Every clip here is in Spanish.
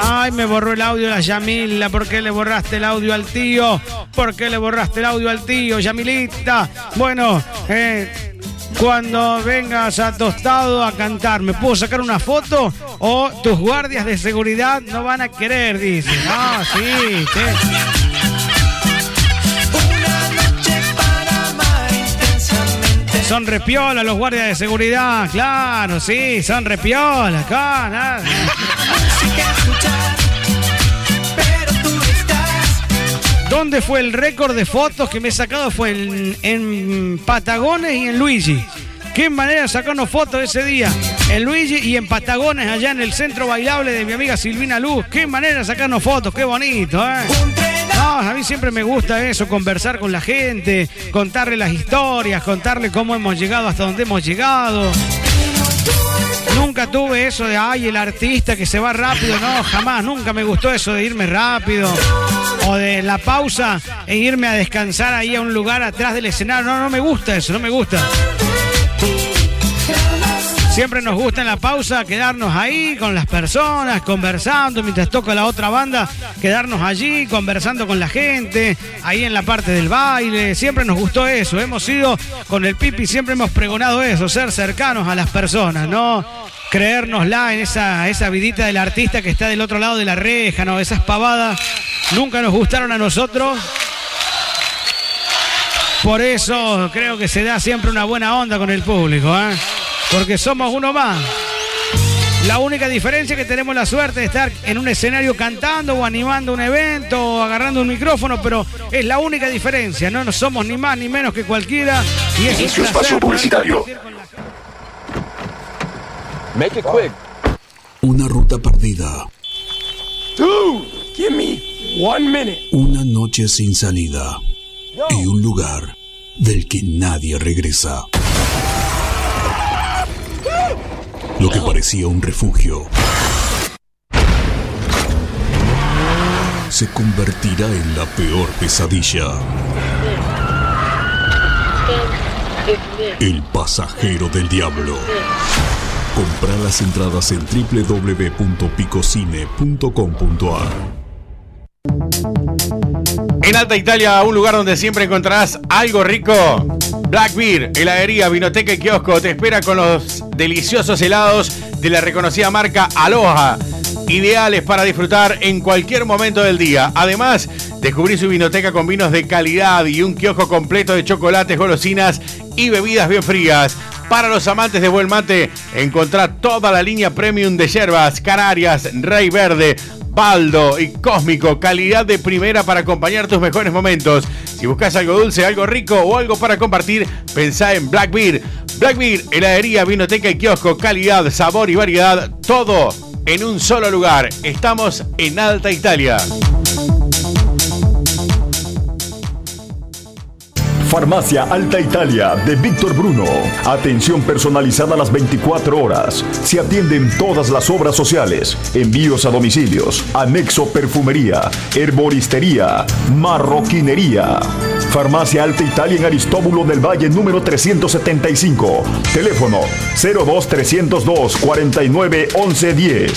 Ay, me borró el audio la Yamila. ¿Por qué le borraste el audio al tío? ¿Por qué le borraste el audio al tío, Yamilita? Bueno, cuando vengas a Tostado a cantar, ¿me puedo sacar una foto? O tus guardias de seguridad no van a querer, dice. No, sí, Son repiola los guardias de seguridad, claro, sí, son repiola, acá, nada. ¿Dónde fue el récord de fotos que me he sacado? Fue en Patagones y en Luigi. Qué manera de sacarnos fotos ese día. En Luigi y en Patagones, allá en el centro bailable de mi amiga Silvina Luz. Qué manera de sacarnos fotos, qué bonito, ¿eh? No, a mí siempre me gusta eso, conversar con la gente, contarle las historias, contarle cómo hemos llegado hasta donde hemos llegado. Nunca tuve eso de, ay, el artista que se va rápido. No, jamás, nunca me gustó eso de irme rápido. O de la pausa e irme a descansar ahí a un lugar atrás del escenario. No, no me gusta eso, no me gusta. Siempre nos gusta en la pausa quedarnos ahí con las personas, conversando mientras toca la otra banda, quedarnos allí conversando con la gente, ahí en la parte del baile. Siempre nos gustó eso. Hemos ido con el Pipi, siempre hemos pregonado eso, ser cercanos a las personas, no creérnosla en esa vidita del artista que está del otro lado de la reja, no, esas pavadas nunca nos gustaron a nosotros. Por eso creo que se da siempre una buena onda con el público, ¿eh? Porque somos uno más. La única diferencia es que tenemos la suerte de estar en un escenario cantando o animando un evento o agarrando un micrófono, pero es la única diferencia. No somos ni más ni menos que cualquiera. Y es Inicio espacio publicitario. Make it quick. Una ruta perdida. Dude, give me 1 minute. Una noche sin salida. Y un lugar del que nadie regresa. Lo que parecía un refugio se convertirá en la peor pesadilla. El pasajero del diablo. Comprar las entradas en www.picocine.com.ar. En Alta Italia, un lugar donde siempre encontrarás algo rico. Black Beer, heladería, vinoteca y kiosco te espera con los deliciosos helados de la reconocida marca Aloha, ideales para disfrutar en cualquier momento del día. Además, descubrí su vinoteca con vinos de calidad y un kiosco completo de chocolates, golosinas y bebidas bien frías. Para los amantes de buen mate, encontrá toda la línea premium de yerbas, Canarias, Rey Verde, Baldo y Cósmico, calidad de primera para acompañar tus mejores momentos. Si buscas algo dulce, algo rico o algo para compartir, pensá en Black Beer. Black Beer, heladería, vinoteca y kiosco, calidad, sabor y variedad, todo en un solo lugar. Estamos en Alta Italia. Farmacia Alta Italia de Víctor Bruno. Atención personalizada a las 24 horas. Se atienden todas las obras sociales. Envíos a domicilios. Anexo perfumería. Herboristería. Marroquinería. Farmacia Alta Italia en Aristóbulo del Valle número 375. Teléfono 02-302 49 11 10.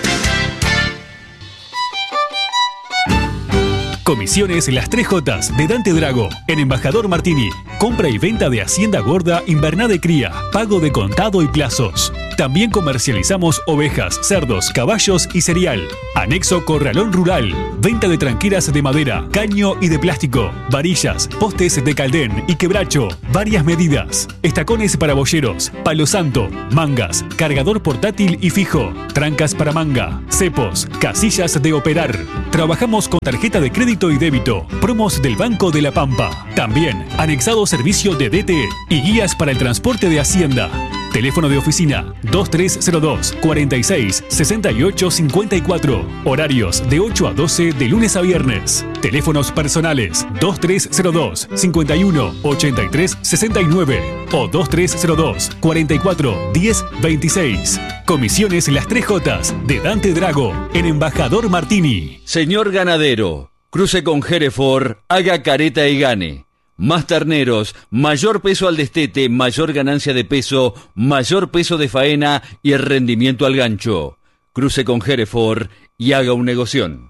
Comisiones Las 3J de Dante Drago, en Embajador Martini. Compra y venta de Hacienda Gorda, invernada de cría, pago de contado y plazos. También comercializamos ovejas, cerdos, caballos y cereal. Anexo Corralón Rural. Venta de tranqueras de madera, caño y de plástico. Varillas, postes de caldén y quebracho. Varias medidas. Estacones para boyeros. Palo santo. Mangas. Cargador portátil y fijo. Trancas para manga. Cepos. Casillas de operar. Trabajamos con tarjeta de crédito y débito. Promos del Banco de la Pampa. También anexado servicio de DT y guías para el transporte de Hacienda. Teléfono de oficina 2302 46 68 54. Horarios de 8 a 12 de lunes a viernes. Teléfonos personales 2302 51 83 69 o 2302 44 10 26. Comisiones Las 3J de Dante Drago en Embajador Martini. Señor ganadero, cruce con Hereford, haga careta y gane. Más terneros, mayor peso al destete, mayor ganancia de peso, mayor peso de faena y el rendimiento al gancho. Cruce con Hereford y haga un negoción.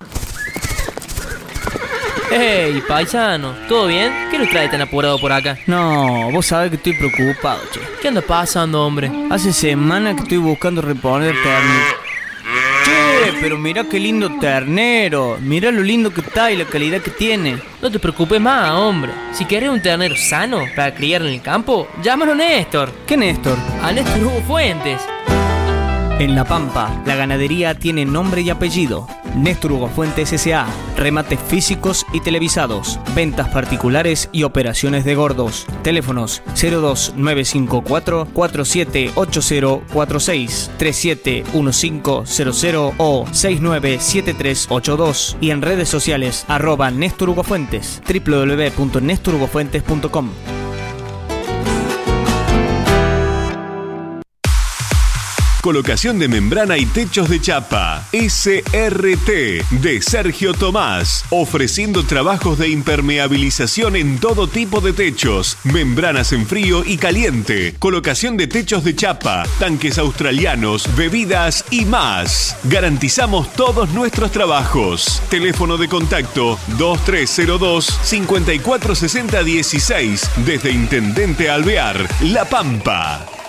Hey, paisano, ¿todo bien? ¿Qué lo trae tan apurado por acá? No, vos sabés que estoy preocupado, che. ¿Qué anda pasando, hombre? Hace semanas que estoy buscando reponer ternero. Che, pero mirá qué lindo ternero. Mirá lo lindo que está y la calidad que tiene. No te preocupes más, hombre. Si querés un ternero sano para criar en el campo, llámalo a Néstor. ¿Qué Néstor? A Néstor Hugo Fuentes. En La Pampa, la ganadería tiene nombre y apellido. Néstor Hugo Fuentes S.A. Remates físicos y televisados. Ventas particulares y operaciones de gordos. Teléfonos 02954 478046 371500 o 697382 y en redes sociales @Néstor Hugo Fuentes, www.nestorhugofuentes.com. Colocación de membrana y techos de chapa. SRT de Sergio Tomás. Ofreciendo trabajos de impermeabilización en todo tipo de techos. Membranas en frío y caliente. Colocación de techos de chapa. Tanques australianos, bebidas y más. Garantizamos todos nuestros trabajos. Teléfono de contacto 2302-546016. Desde Intendente Alvear, La Pampa.